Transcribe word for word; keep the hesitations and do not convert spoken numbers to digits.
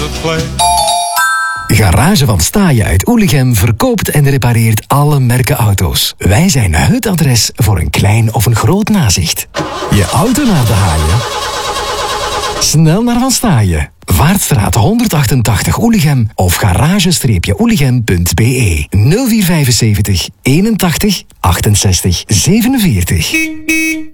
a place. Garage van Staaien uit Oelichem verkoopt en repareert alle merken auto's. Wij zijn het adres voor een klein of een groot nazicht. Je auto naar de haaien? Snel naar Van Staaien. Vaartstraat honderdachtentachtig Oelichem of garage oelichem punt b e nul vier vijfenzeventig eenentachtig achtenzestig zevenenveertig.